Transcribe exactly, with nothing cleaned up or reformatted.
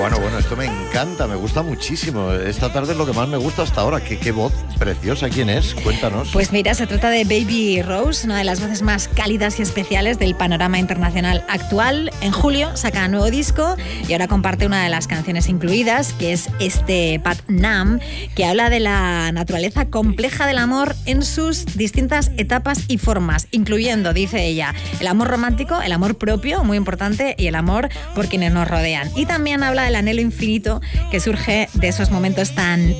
Bueno, bueno, esto me encanta, me gusta muchísimo. Esta tarde es lo que más me gusta hasta ahora. ¿Qué, qué voz preciosa? ¿Quién es? Cuéntanos. Pues mira, se trata de Baby Rose, una de las voces más cálidas y especiales del panorama internacional actual. En julio saca nuevo disco y ahora comparte una de las canciones incluidas, que es este Pat Nam, que habla de la naturaleza compleja del amor en sus distintas etapas y formas, incluyendo, dice ella, el amor romántico, el amor propio, muy importante, y el amor por quienes nos rodean. Y también habla del anhelo infinito que surge de esos momentos tan